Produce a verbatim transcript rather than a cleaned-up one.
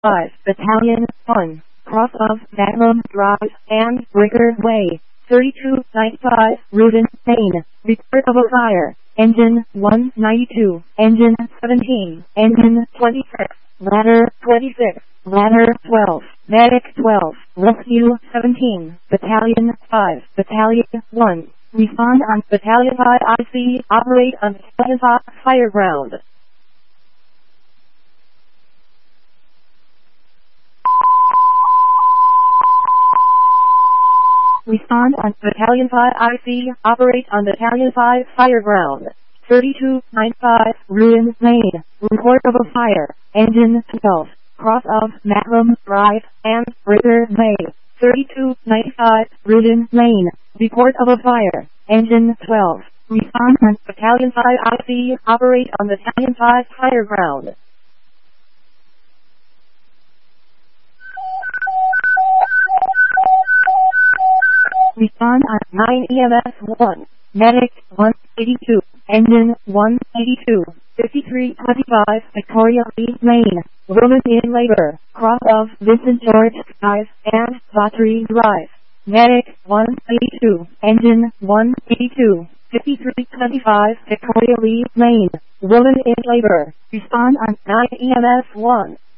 five, Battalion, one, cross of Magnum Drive and Ricker Way, thirty-two ninety-five, Rudin, Maine, report of a fire, engine one ninety-two, engine seventeen, engine twenty-six, ladder twenty-six, ladder twelve, medic twelve, rescue seventeen, Battalion five, Battalion one, respond on Battalion five I C, operate on Battalion five fire ground. Respond on Battalion five I C, operate on Battalion five fire ground. thirty-two ninety-five, Ruin, Maine, report of a fire, engine twelve, cross of Magnum Drive and River Way, thirty-two ninety-five, Ruin, Maine, report of a fire, engine twelve, respond on Battalion five I C, operate on Battalion five fire ground. Respond on nine E M S one, medic one eighty-two, engine one eighty-two, fifty-three twenty-five, Victoria Lee Lane, woman in labor, cross of Vincent George Drive and Vatry Drive, medic one eighty-two, engine one eighty-two, fifty-three twenty-five, Victoria Lee Lane, woman in labor, respond on nine E M S one.